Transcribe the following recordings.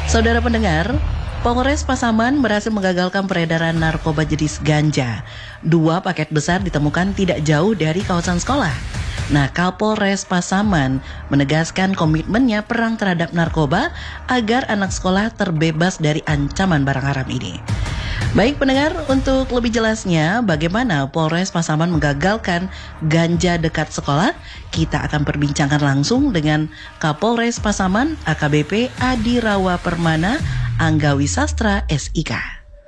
Saudara pendengar, Polres Pasaman berhasil menggagalkan peredaran narkoba jenis ganja. 2 paket besar ditemukan tidak jauh dari kawasan sekolah. Nah, Kapolres Pasaman menegaskan komitmennya perang terhadap narkoba agar anak sekolah terbebas dari ancaman barang haram ini. Baik pendengar, untuk lebih jelasnya bagaimana Polres Pasaman menggagalkan ganja dekat sekolah, kita akan perbincangkan langsung dengan Kapolres Pasaman AKBP Adi Rawa Permana Anggawi Sastra SIK.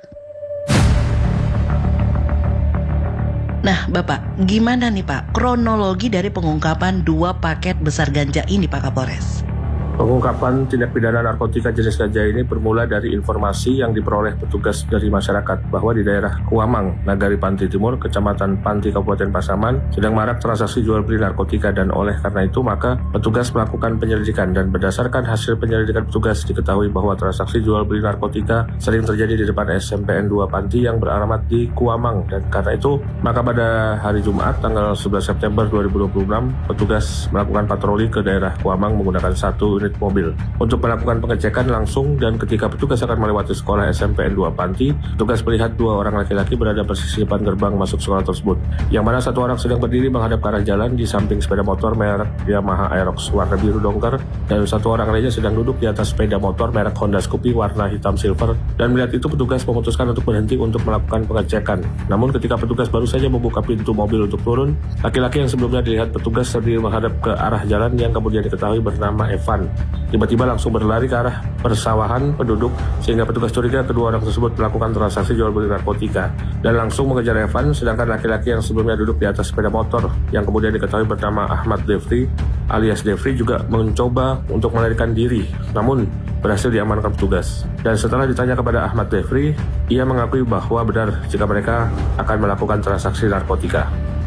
Nah Bapak, gimana nih Pak kronologi dari pengungkapan 2 paket besar ganja ini Pak Kapolres? Pengungkapan tindak pidana narkotika jenis ganja ini bermula dari informasi yang diperoleh petugas dari masyarakat bahwa di daerah Kuamang, Nagari Panti Timur, Kecamatan Panti, Kabupaten Pasaman sedang marak transaksi jual beli narkotika, dan oleh karena itu maka petugas melakukan penyelidikan, dan berdasarkan hasil penyelidikan petugas diketahui bahwa transaksi jual beli narkotika sering terjadi di depan SMPN 2 Panti yang beralamat di Kuamang, dan karena itu maka pada hari Jumat tanggal 11 September 2026 petugas melakukan patroli ke daerah Kuamang menggunakan 1 unit mobil untuk melakukan pengecekan langsung, dan ketika petugas akan melewati sekolah SMPN 2 Panti, petugas melihat 2 orang laki-laki berada persis di depan gerbang masuk sekolah tersebut, yang mana 1 orang sedang berdiri menghadap ke arah jalan di samping sepeda motor merek Yamaha Aerox warna biru dongker, dan 1 orang lainnya sedang duduk di atas sepeda motor merek Honda Scoopy warna hitam silver. Dan melihat itu petugas memutuskan untuk berhenti untuk melakukan pengecekan. Namun ketika petugas baru saja membuka pintu mobil untuk turun, laki-laki yang sebelumnya dilihat petugas berdiri menghadap ke arah jalan yang kemudian diketahui bernama Evan, tiba-tiba langsung berlari ke arah persawahan penduduk, sehingga petugas curiga kedua orang tersebut melakukan transaksi jual beli narkotika dan langsung mengejar Evan, sedangkan laki-laki yang sebelumnya duduk di atas sepeda motor yang kemudian diketahui bernama Ahmad Devri alias Devri juga mencoba untuk melarikan diri, namun berhasil diamankan petugas. Dan setelah ditanya kepada Ahmad Devri, ia mengakui bahwa benar jika mereka akan melakukan transaksi narkotika.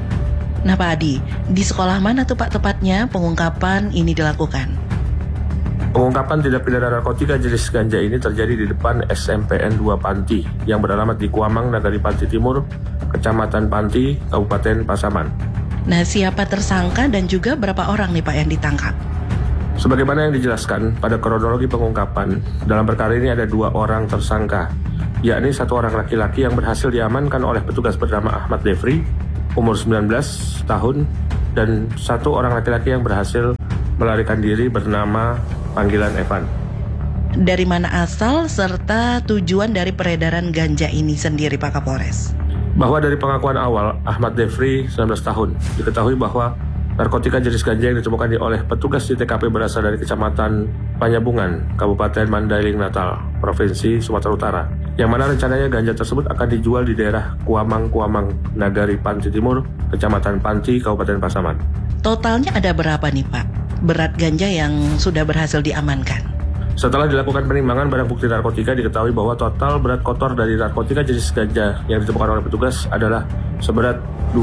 Nah Pak Adi, di sekolah mana tuh Pak tepatnya pengungkapan ini dilakukan? Pengungkapan tindak pidana narkotika jenis ganja ini terjadi di depan SMPN 2 Panti yang beralamat di Kuamang, Nagari Panti Timur, Kecamatan Panti, Kabupaten Pasaman. Nah, siapa tersangka dan juga berapa orang nih Pak yang ditangkap? Sebagaimana yang dijelaskan pada kronologi pengungkapan, dalam perkara ini ada 2 orang tersangka, yakni 1 orang laki-laki yang berhasil diamankan oleh petugas bernama Ahmad Devri, umur 19 tahun, dan 1 orang laki-laki yang berhasil melarikan diri bernama panggilan Evan. Dari mana asal serta tujuan dari peredaran ganja ini sendiri Pak Kapolres? Bahwa dari pengakuan awal, Ahmad Devri 19 tahun, diketahui bahwa narkotika jenis ganja yang ditemukan oleh petugas di TKP berasal dari Kecamatan Panyabungan, Kabupaten Mandailing Natal, Provinsi Sumatera Utara, yang mana rencananya ganja tersebut akan dijual di daerah Kuamang, Nagari Panti Timur, Kecamatan Panti, Kabupaten Pasaman. Totalnya ada berapa nih Pak berat ganja yang sudah berhasil diamankan? Setelah dilakukan penimbangan barang bukti narkotika, diketahui bahwa total berat kotor dari narkotika jenis ganja yang ditemukan oleh petugas adalah seberat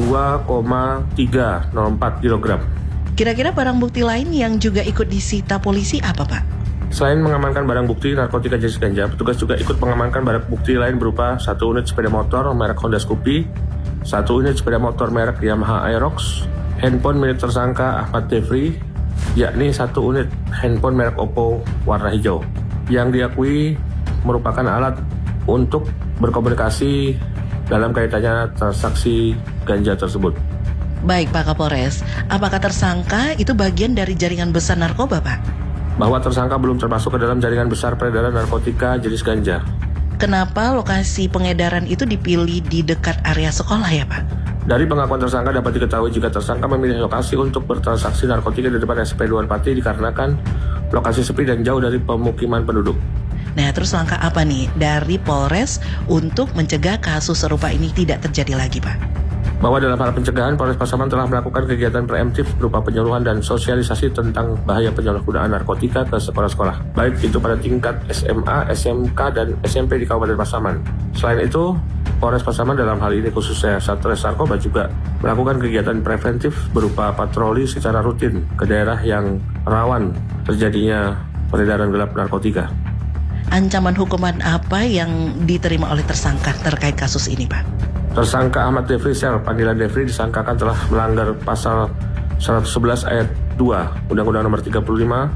2,304 kg. Kira-kira barang bukti lain yang juga ikut disita polisi apa Pak? Selain mengamankan barang bukti narkotika jenis ganja, petugas juga ikut mengamankan barang bukti lain berupa 1 unit sepeda motor merek Honda Scoopy, 1 unit sepeda motor merek Yamaha Aerox, handphone milik tersangka Ahmad Devri, yakni 1 unit handphone merek Oppo warna hijau, yang diakui merupakan alat untuk berkomunikasi dalam kaitannya transaksi ganja tersebut. Baik Pak Kapolres, apakah tersangka itu bagian dari jaringan besar narkoba Pak? Bahwa tersangka belum termasuk ke dalam jaringan besar peredaran narkotika jenis ganja. Kenapa lokasi pengedaran itu dipilih di dekat area sekolah ya Pak? Dari pengakuan tersangka dapat diketahui jika tersangka memilih lokasi untuk bertransaksi narkotika di depan SMPN 2 Panti dikarenakan lokasi sepi dan jauh dari pemukiman penduduk. Nah, terus langkah apa nih dari Polres untuk mencegah kasus serupa ini tidak terjadi lagi, Pak? Bahwa dalam hal pencegahan, Polres Pasaman telah melakukan kegiatan preemptif berupa penyuluhan dan sosialisasi tentang bahaya penyalahgunaan narkotika ke sekolah-sekolah, baik itu pada tingkat SMA, SMK, dan SMP di Kabupaten Pasaman. Selain itu, Polres Pasaman dalam hal ini khususnya Satres Narkoba juga melakukan kegiatan preventif berupa patroli secara rutin ke daerah yang rawan terjadinya peredaran gelap narkotika. Ancaman hukuman apa yang diterima oleh tersangka terkait kasus ini, Pak? Tersangka Ahmad Devri Sel, panggilan Devri, disangkakan telah melanggar pasal 111 ayat 2 Undang-Undang Nomor 35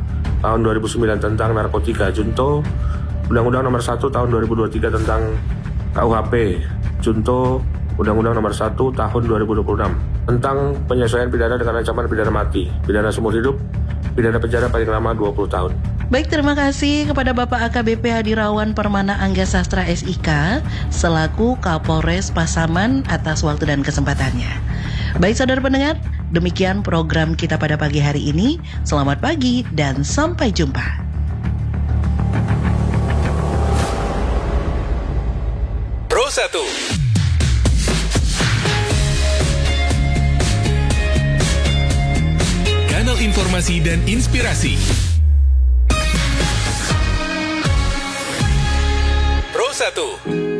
tahun 2009 tentang narkotika, junto Undang-Undang nomor 1 tahun 2023 tentang KUHP, junto Undang-Undang nomor 1 tahun 2026 tentang penyesuaian pidana dengan ancaman pidana mati, pidana seumur hidup, pidana penjara paling lama 20 tahun. Baik, terima kasih kepada Bapak AKBP Hadirawan Permana Angga Sastra SIK selaku Kapolres Pasaman atas waktu dan kesempatannya. Baik saudara pendengar, demikian program kita pada pagi hari ini. Selamat pagi dan sampai jumpa. Pro 1 Kanal informasi dan inspirasi. Pro 1